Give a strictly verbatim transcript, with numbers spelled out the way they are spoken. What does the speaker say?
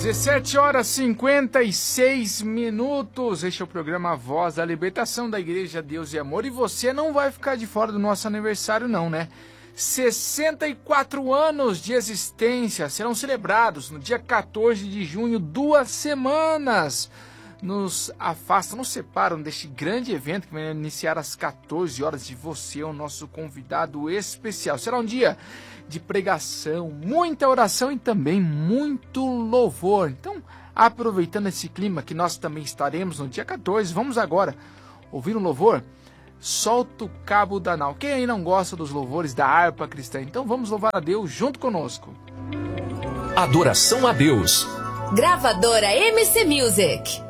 dezessete horas e cinquenta e seis minutos. Este é o programa Voz da Libertação da Igreja Deus e Amor. E você não vai ficar de fora do nosso aniversário não, né? sessenta e quatro anos de existência serão celebrados no dia quatorze de junho, duas semanas. Nos afastam, nos separam deste grande evento que vai iniciar às quatorze horas de você, o nosso convidado especial. Será um dia de pregação, muita oração e também muito louvor. Então, aproveitando esse clima que nós também estaremos no dia quatorze, vamos agora ouvir um louvor? Solta o cabo da nau. Quem aí não gosta dos louvores da harpa cristã? Então vamos louvar a Deus junto conosco. Adoração a Deus. Gravadora M C Music.